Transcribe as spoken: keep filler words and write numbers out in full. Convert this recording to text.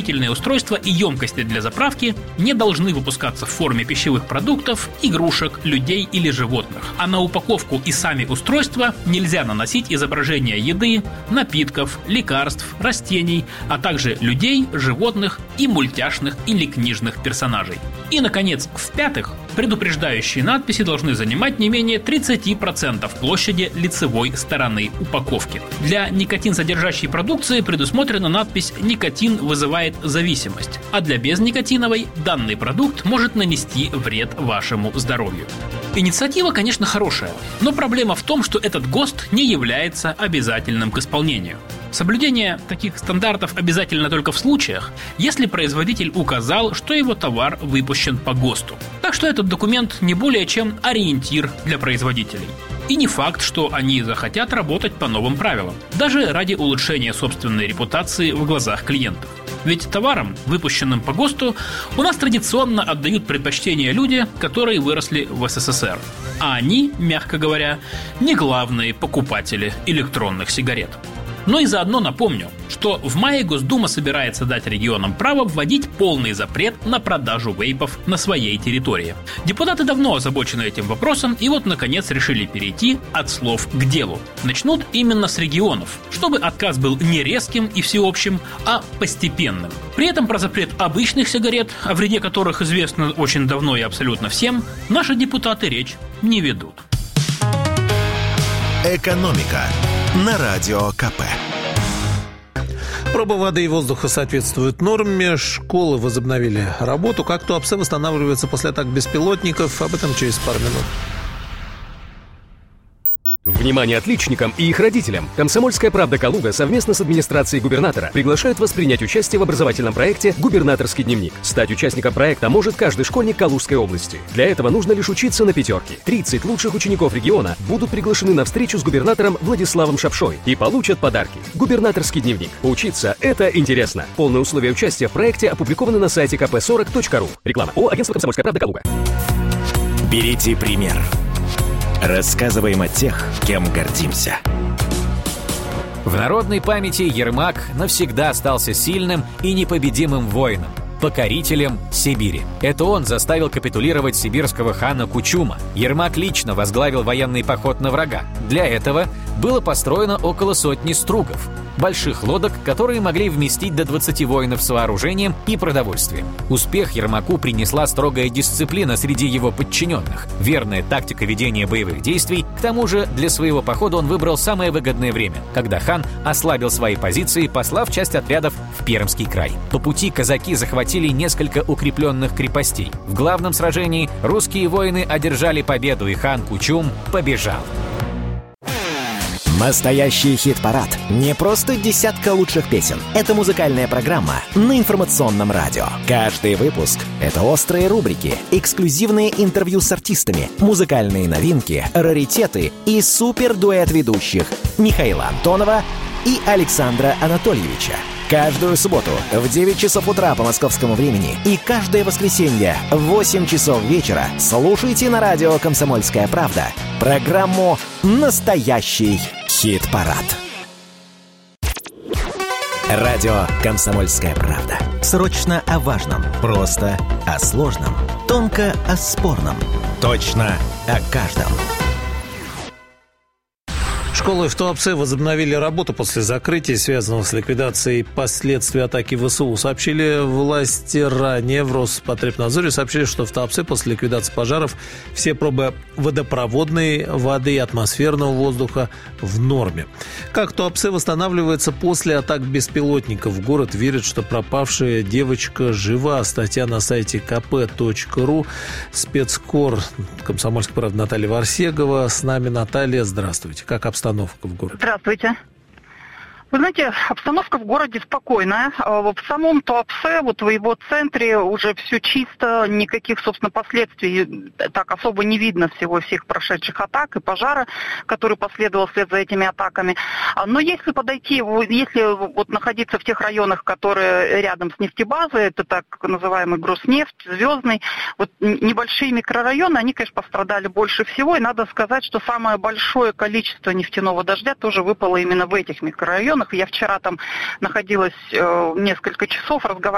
осветительные устройства и емкости для заправки не должны выпускаться в форме пищевых продуктов, игрушек, людей или животных. А на упаковку и сами устройства нельзя наносить изображения еды, напитков, лекарств, растений, а также людей, животных и мультяшных или книжных персонажей. И, наконец, в-пятых, предупреждающие надписи должны занимать не менее тридцать процентов площади лицевой стороны упаковки. Для никотин-содержащей продукции предусмотрена надпись «Никотин вызывает зависимость», а для безникотиновой данный продукт может нанести вред вашему здоровью. Инициатива, конечно, хорошая, но проблема в том, что этот ГОСТ не является обязательным к исполнению. Соблюдение таких стандартов обязательно только в случаях, если производитель указал, что его товар выпущен по ГОСТу. Так что этот документ не более чем ориентир для производителей. И не факт, что они захотят работать по новым правилам, даже ради улучшения собственной репутации в глазах клиентов. Ведь товарам, выпущенным по ГОСТу, у нас традиционно отдают предпочтение люди, которые выросли в СССР. А они, мягко говоря, не главные покупатели электронных сигарет. Но и заодно напомню, что в мае Госдума собирается дать регионам право вводить полный запрет на продажу вейпов на своей территории. Депутаты давно озабочены этим вопросом и вот наконец решили перейти от слов к делу. Начнут именно с регионов, чтобы отказ был не резким и всеобщим, а постепенным. При этом про запрет обычных сигарет, о вреде которых известно очень давно и абсолютно всем, наши депутаты речь не ведут. Экономика на Радио КП. Проба воды и воздуха соответствуют норме. Школы возобновили работу. Как Туапсе восстанавливается после атак беспилотников? Об этом через пару минут. Внимание отличникам и их родителям! Комсомольская правда Калуга совместно с администрацией губернатора приглашает вас принять участие в образовательном проекте «Губернаторский дневник». Стать участником проекта может каждый школьник Калужской области. Для этого нужно лишь учиться на пятерке. тридцать лучших учеников региона будут приглашены на встречу с губернатором Владиславом Шапшой и получат подарки. «Губернаторский дневник». Учиться – это интересно. Полные условия участия в проекте опубликованы на сайте ка пэ сорок точка ру. Реклама. О, агентство «Комсомольская правда» Калуга. Берите пример. Рассказываем о тех, кем гордимся. В народной памяти Ермак навсегда остался сильным и непобедимым воином, покорителем Сибири. Это он заставил капитулировать сибирского хана Кучума. Ермак лично возглавил военный поход на врага. Для этого было построено около сотни стругов, больших лодок, которые могли вместить до двадцати воинов с вооружением и продовольствием. Успех Ермаку принесла строгая дисциплина среди его подчиненных, верная тактика ведения боевых действий. К тому же для своего похода он выбрал самое выгодное время, когда хан ослабил свои позиции, послав часть отрядов в Пермский край. По пути казаки захватили несколько укрепленных крепостей. В главном сражении русские воины одержали победу, и хан Кучум побежал. Настоящий хит-парад. Не просто десятка лучших песен. Это музыкальная программа на информационном радио. Каждый выпуск — это острые рубрики, эксклюзивные интервью с артистами, музыкальные новинки, раритеты и супер-дуэт ведущих Михаила Антонова и Александра Анатольевича. Каждую субботу в девять часов утра по московскому времени и каждое воскресенье в восемь часов вечера слушайте на радио «Комсомольская правда» программу «Настоящий хит-парад». Радио «Комсомольская правда». Срочно о важном, просто о сложном, тонко о спорном, точно о каждом. Школы в Туапсе возобновили работу после закрытия, связанного с ликвидацией последствий атаки ВСУ. Сообщили власти ранее. В Роспотребнадзоре сообщили, что в Туапсе после ликвидации пожаров все пробы водопроводной воды и атмосферного воздуха в норме. Как Туапсе восстанавливается после атак беспилотников? Город верит, что пропавшая девочка жива. Статья на сайте ка пэ точка ру. Спецкор «Комсомольской правды» Наталья Варсегова. С нами Наталья. Здравствуйте. Как обстановка в городе? Здравствуйте. Вы знаете, обстановка в городе спокойная. В самом Туапсе, вот в его центре, уже все чисто, никаких, собственно, последствий так особо не видно всего всех прошедших атак и пожара, который последовал вслед за этими атаками. Но если подойти, если вот находиться в тех районах, которые рядом с нефтебазой, это так называемый Гроснефть, Звездный, вот небольшие микрорайоны, они, конечно, пострадали больше всего. И надо сказать, что самое большое количество нефтяного дождя тоже выпало именно в этих микрорайонах. Я вчера там находилась э, несколько часов, разговаривала